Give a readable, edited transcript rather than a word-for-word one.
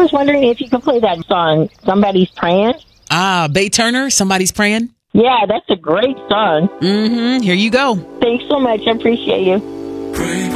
was wondering if you could play that song, Somebody's Praying. Bay Turner, Somebody's Praying. Yeah, that's a great song. Here you go. Thanks so much. I appreciate you. Pray.